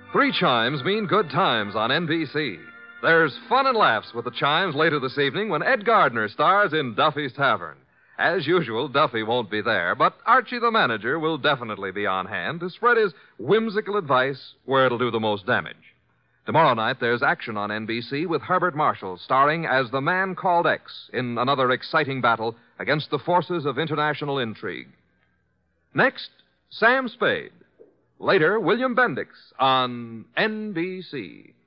3 chimes mean good times on NBC. There's fun and laughs with the chimes later this evening when Ed Gardner stars in Duffy's Tavern. As usual, Duffy won't be there, but Archie the manager will definitely be on hand to spread his whimsical advice where it'll do the most damage. Tomorrow night, there's action on NBC with Herbert Marshall starring as the Man Called X in another exciting battle against the forces of international intrigue. Next, Sam Spade. Later, William Bendix on NBC.